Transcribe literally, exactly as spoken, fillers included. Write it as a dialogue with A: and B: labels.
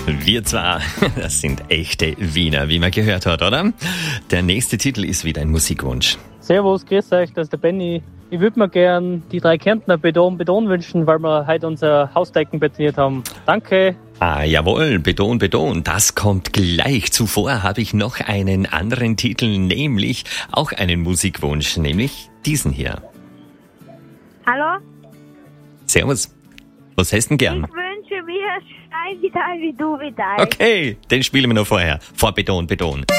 A: Wir zwar, das sind echte Wiener, wie man gehört hat, oder? Der nächste Titel ist wieder ein Musikwunsch.
B: Servus, grüß euch, das ist der Benny. Ich würde mir gern die drei Kärntner Beton Beton wünschen, weil wir heute unser Hausdecken betoniert haben. Danke.
A: Ah, jawohl, Beton, Beton, das kommt gleich. Zuvor habe ich noch einen anderen Titel, nämlich auch einen Musikwunsch, nämlich diesen hier.
C: Hallo?
A: Servus, was hast du denn gern?
C: Ich wünsche mir Stein wie Teil wie du wie Teil.
A: Okay, den spielen wir noch vorher. Vor Beton, Beton.